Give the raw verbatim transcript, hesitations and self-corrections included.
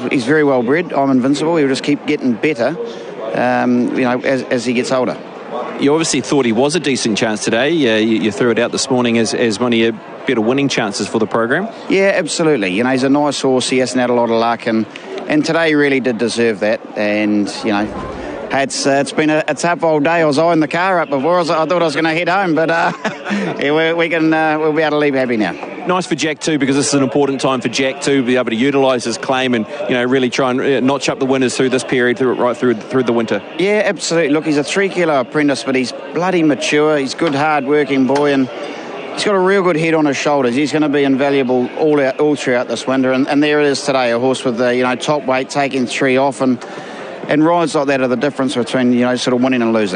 he's very well bred. I'm Invincible. He'll just keep getting better, um, you know, as, as he gets older. You obviously thought he was a decent chance today. Uh, you, you threw it out this morning as, as one of your better winning chances for the program. Yeah, absolutely. You know, he's a nice horse. He hasn't had a lot of luck, and, and today he really did deserve that. And, you know, it's uh, it's been a, a tough old day. I was eyeing the car up before. I, was, I thought I was going to head home, but uh, yeah, we, we can, uh, we'll be able to leave happy now. Nice for Jack too, because this is an important time for Jack to be able to utilise his claim and, you know, really try and uh, notch up the winners through this period, through, right through through the winter. Yeah, absolutely. Look, he's a three-kilo apprentice, but he's bloody mature. He's a good, hard-working boy, and he's got a real good head on his shoulders. He's going to be invaluable all out, all throughout this winter, and, and there it is today, a horse with the, you know, top weight, taking three off, and and rides like that are the difference between, you know, sort of winning and losing.